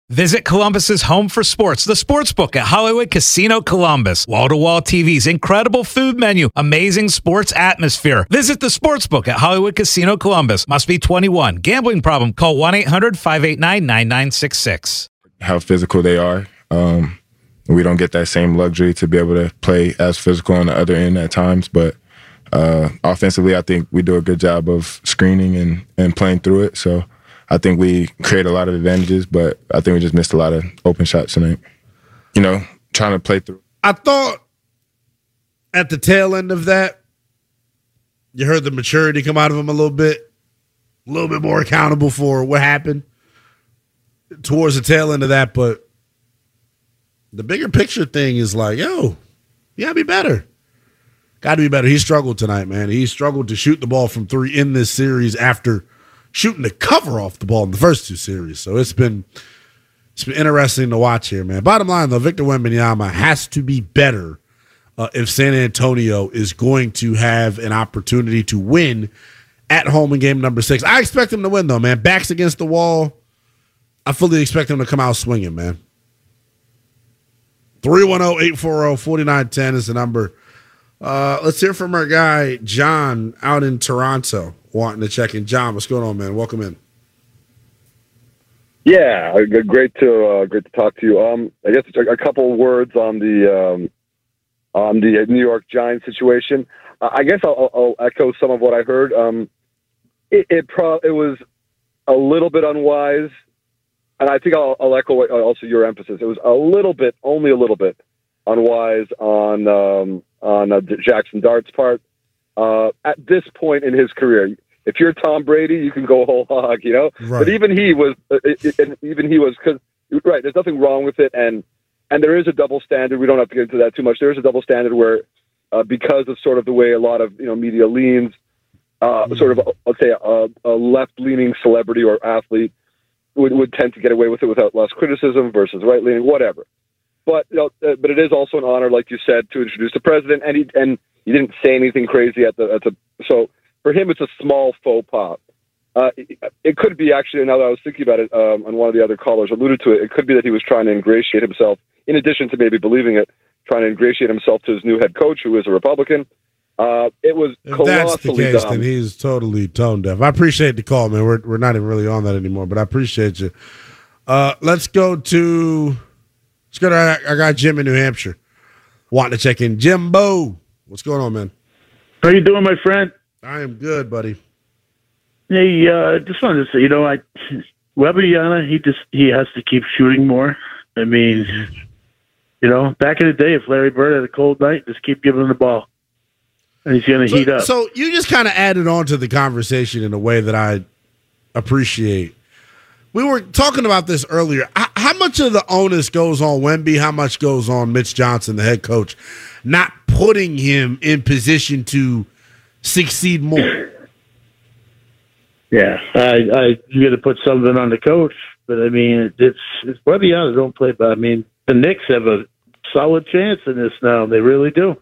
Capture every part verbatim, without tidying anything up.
Visit Columbus's home for sports, the Sportsbook at Hollywood Casino Columbus. Wall-to-wall T Vs, incredible food menu, amazing sports atmosphere. Visit the Sportsbook at Hollywood Casino Columbus. Must be twenty-one. Gambling problem? Call one eight hundred five eight nine nine nine six six. How physical they are. Um, we don't get that same luxury to be able to play as physical on the other end at times, but uh, offensively, I think we do a good job of screening and, and playing through it. So I think we create a lot of advantages, but I think we just missed a lot of open shots tonight. You know, trying to play through. I thought at the tail end of that, you heard the maturity come out of him a little bit, a little bit more accountable for what happened towards the tail end of that. But the bigger picture thing is like, yo, you gotta be better. Got to be better. He struggled tonight, man. He struggled to shoot the ball from three in this series after shooting the cover off the ball in the first two series. So it's been it's been interesting to watch here, man. Bottom line, though, Victor Wembanyama has to be better uh, if San Antonio is going to have an opportunity to win at home in game number six. I expect him to win, though, man. Backs against the wall. I fully expect him to come out swinging, man. three one zero, eight four zero, four nine one zero is the number. Uh, let's hear from our guy, John, out in Toronto, wanting to check in. John, what's going on, man? Welcome in. Yeah, great to uh, great to talk to you. Um, I guess a, a couple of words on the um, on the New York Giants situation. Uh, I guess I'll, I'll echo some of what I heard. Um, it it, pro- it was a little bit unwise, and I think I'll, I'll echo also your emphasis. It was a little bit, only a little bit, unwise on um, on uh, Jackson Dart's part. Uh, at this point in his career, if you're Tom Brady, you can go whole hog, you know. Right. But even he was, uh, it, even he was, because right, there's nothing wrong with it, and and there is a double standard. We don't have to get into that too much. There is a double standard where, uh, because of sort of the way a lot of you know media leans, uh, mm. sort of let's say a, a left-leaning celebrity or athlete would would tend to get away with it without less criticism versus right-leaning, whatever. But you know, uh, but it is also an honor, like you said, to introduce the president, and he and he didn't say anything crazy at the at the so. For him, it's a small faux pas. Uh, it, it could be actually, now that I was thinking about it, um, and one of the other callers alluded to it, it could be that he was trying to ingratiate himself, in addition to maybe believing it, trying to ingratiate himself to his new head coach, who is a Republican. Uh, it was if colossally that's the case, dumb. Then he's totally tone deaf. I appreciate the call, man. We're we're not even really on that anymore, but I appreciate you. Uh, let's go to let's go to our, our guy Jim in New Hampshire, wanting to check in. Jimbo, what's going on, man? How you doing, my friend? I am good, buddy. Hey, uh, just wanted to say, you know, I Wembanyama, he just he has to keep shooting more. I mean, you know, back in the day, if Larry Bird had a cold night, just keep giving him the ball, and he's going to so, heat up. So you just kind of added on to the conversation in a way that I appreciate. We were talking about this earlier. How much of the onus goes on Wemby? How much goes on Mitch Johnson, the head coach, not putting him in position to succeed more? Yeah, I, I you got to put something on the coach, but I mean, it's it's Wembanyama don't play, but I mean, the Knicks have a solid chance in this now. They really do.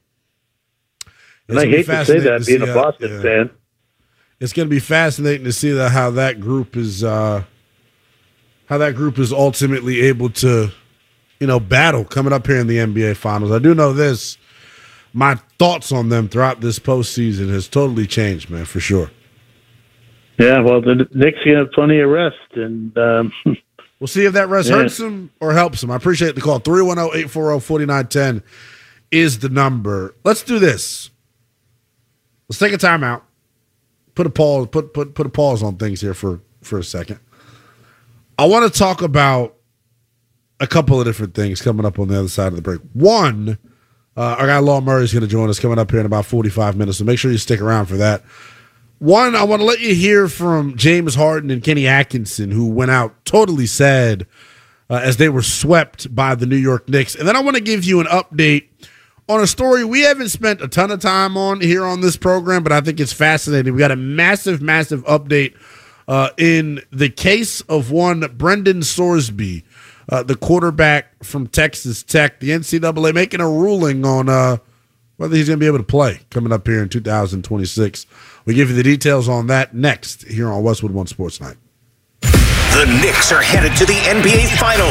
And I hate to say that, being a Boston yeah. fan. It's going to be fascinating to see that how that group is uh, how that group is ultimately able to, you know, battle coming up here in the N B A Finals. I do know this. My thoughts on them throughout this postseason has totally changed, man, for sure. Yeah, well, the Knicks have plenty of rest, and um, we'll see if that rest yeah. hurts them or helps them. I appreciate the call. three one zero, eight four zero, four nine one zero is the number. Let's do this. Let's take a timeout. Put a pause. Put put put a pause on things here for for a second. I want to talk about a couple of different things coming up on the other side of the break. One. Uh, our guy Law Murray is going to join us coming up here in about forty-five minutes, so make sure you stick around for that. One, I want to let you hear from James Harden and Kenny Atkinson, who went out totally sad uh, as they were swept by the New York Knicks. And then I want to give you an update on a story we haven't spent a ton of time on here on this program, but I think it's fascinating. We got a massive, massive update uh, in the case of one Brendan Sorsby, Uh, the quarterback from Texas Tech, the N C double A making a ruling on uh, whether he's going to be able to play coming up here in two thousand twenty-six. We give you the details on that next here on Westwood One Sports Night. The Knicks are headed to the N B A Finals.